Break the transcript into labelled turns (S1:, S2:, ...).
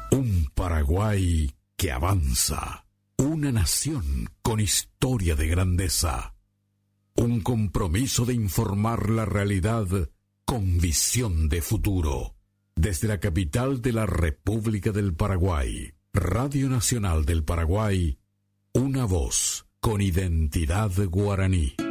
S1: Un Paraguay que avanza. Una nación con historia de grandeza. Un compromiso de informar la realidad con visión de futuro. Desde la capital de la República del Paraguay, Radio Nacional del Paraguay, una voz con identidad guaraní.